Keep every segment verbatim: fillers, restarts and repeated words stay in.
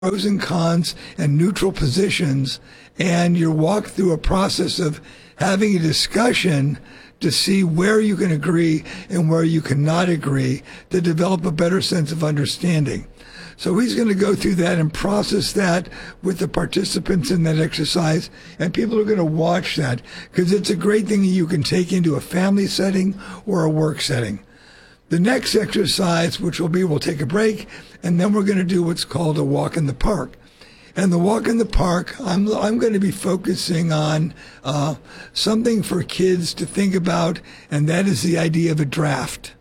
pros and cons and neutral positions, and you walk through a process of having a discussion to see where you can agree and where you cannot agree to develop a better sense of understanding. So he's going to go through that and process that with the participants in that exercise, and people are going to watch that because it's a great thing that you can take into a family setting or a work setting. The next exercise, which will be, we'll take a break, and then we're going to do what's called a walk in the park. And the walk in the park, I'm I'm going to be focusing on uh, something for kids to think about, and that is the idea of a draft.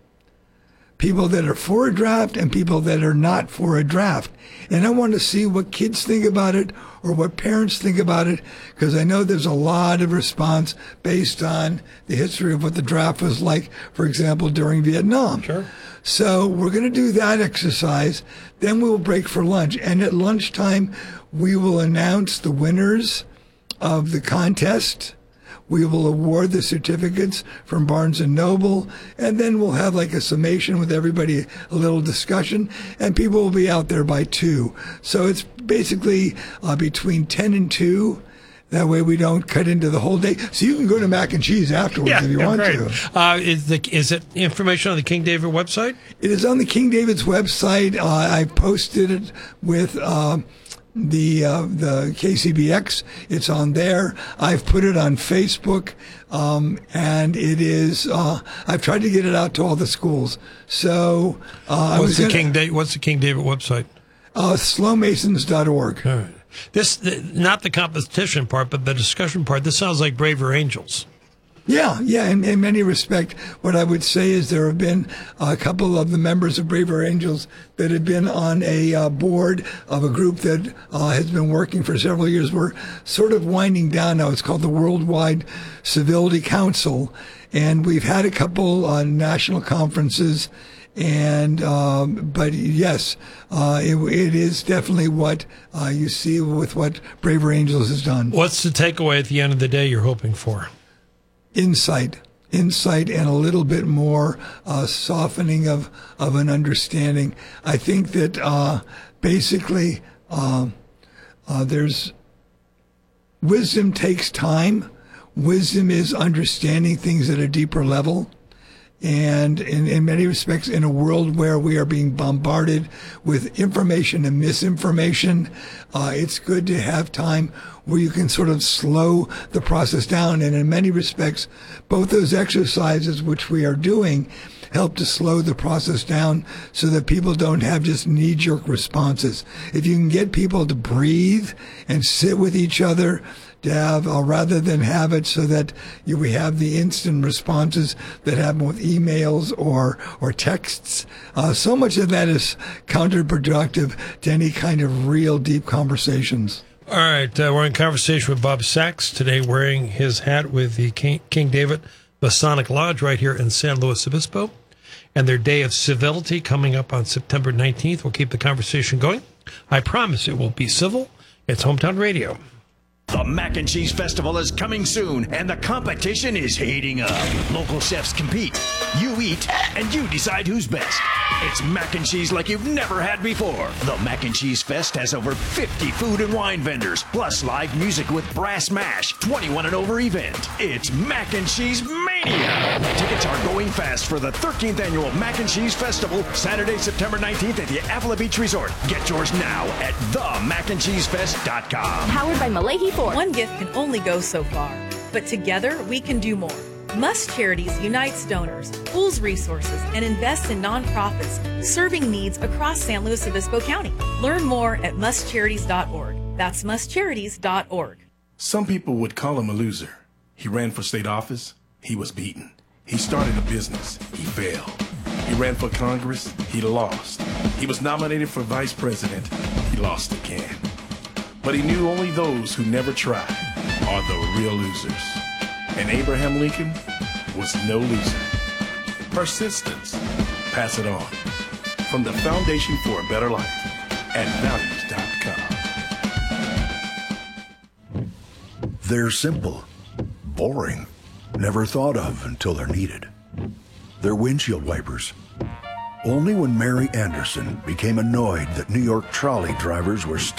People that are for a draft and people that are not for a draft. And I want to see what kids think about it or what parents think about it, because I know there's a lot of response based on the history of what the draft was like, for example, during Vietnam. Sure. So we're going to do that exercise. Then we will break for lunch. And at lunchtime, we will announce the winners of the contest. We will award the certificates from Barnes and Noble, and then we'll have like a summation with everybody, a little discussion, and people will be out there by two. So it's basically uh, between ten and two. That way we don't cut into the whole day. So you can go to Mac and Cheese afterwards yeah, if you yeah, want great. to. Uh, is, the, is it information on the King David website? It is on the King David's website. Uh, I posted it with uh, the uh, the K C B X. It's on there. I've put it on Facebook, um, and it is. Uh, I've tried to get it out to all the schools. So uh, what's the gonna, King da- What's the King David website? Uh, slow masons dot org. All right. This the, not the competition part, but the discussion part. This sounds like Braver Angels. Yeah, yeah. In, in many respects, what I would say is there have been a couple of the members of Braver Angels that have been on a uh, board of a group that uh, has been working for several years. We're sort of winding down now. It's called the Worldwide Civility Council, and we've had a couple uh, national conferences. And um, but yes, uh, it, it is definitely what uh, you see with what Braver Angels has done. What's the takeaway at the end of the day you're hoping for? Insight, insight, and a little bit more uh, softening of of an understanding. I think that uh, basically uh, uh, there's wisdom takes time. Wisdom is understanding things at a deeper level. And in, in many respects, in a world where we are being bombarded with information and misinformation, uh, it's good to have time where you can sort of slow the process down. And in many respects, both those exercises which we are doing help to slow the process down so that people don't have just knee-jerk responses. If you can get people to breathe and sit with each other, to have, uh, rather than have it so that you, we have the instant responses that happen with emails or or texts. Uh, so much of that is counterproductive to any kind of real deep conversations. All right, uh, we're in conversation with Bob Sachs today, wearing his hat with the King, King David Masonic Lodge right here in San Luis Obispo, and their Day of Civility coming up on September nineteenth. We'll keep the conversation going. I promise it will be civil. It's Hometown Radio. The Mac and Cheese Festival is coming soon, and the competition is heating up. Local chefs compete, you eat, and you decide who's best. It's mac and cheese like you've never had before. The Mac and Cheese Fest has over fifty food and wine vendors, plus live music with Brass Mash, twenty-one and over event. It's Mac and Cheese Mania! Tickets are going fast for the thirteenth Annual Mac and Cheese Festival, Saturday, September nineteenth at the Avila Beach Resort. Get yours now at the mac and cheese fest dot com. Powered by Malahi Ford. One gift can only go so far, but together we can do more. Must Charities unites donors, pools resources, and invests in nonprofits serving needs across San Luis Obispo County. Learn more at must charities dot org. That's must charities dot org. Some people would call him a loser. He ran for state office. He was beaten. He started a business. He failed. He ran for Congress. He lost. He was nominated for vice president. He lost again. But he knew only those who never try are the real losers. And Abraham Lincoln was no loser. Persistence. Pass it on. From the Foundation for a Better Life at values dot com. They're simple, boring, never thought of until they're needed. They're windshield wipers. Only when Mary Anderson became annoyed that New York trolley drivers were